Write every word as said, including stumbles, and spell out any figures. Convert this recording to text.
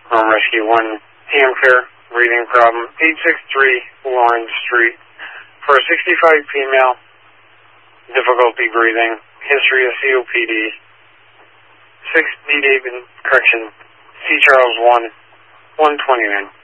Home Rescue one, Amcare, breathing problem, eight six three Lawrence Street. For a sixty-five female, difficulty breathing, history of C O P D, six D David, correction, C Charles one, one twenty-nine.